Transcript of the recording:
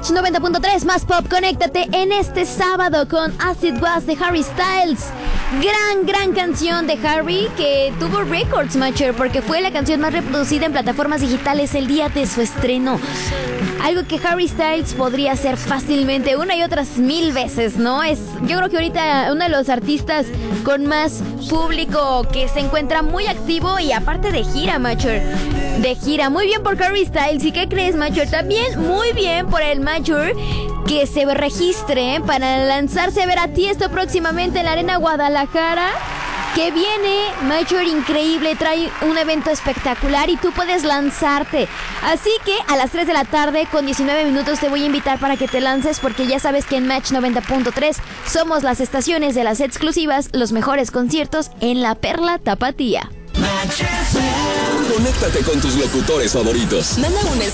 Match 90.3 más pop. Conéctate en este sábado con As It Was de Harry Styles. Gran canción de Harry que tuvo récords, Matcher, porque fue la canción más reproducida en plataformas digitales el día de su estreno. Algo que Harry Styles podría hacer fácilmente una y otras 1000 veces, ¿no? Yo creo que ahorita uno de los artistas con más público que se encuentra muy activo y aparte de gira, Matcher. De gira, muy bien por Harry Styles. ¿Y qué crees, Matcher? También muy bien por el Matcher que se registre para lanzarse a ver a Tiesto próximamente en la Arena Guadalajara. Que viene, Matcher, increíble, trae un evento espectacular y tú puedes lanzarte. Así que a las 3 de la tarde con 19 minutos te voy a invitar para que te lances, porque ya sabes que en Match 90.3 somos las estaciones de las exclusivas, los mejores conciertos en la Perla Tapatía. Conéctate con tus locutores favoritos. Manda un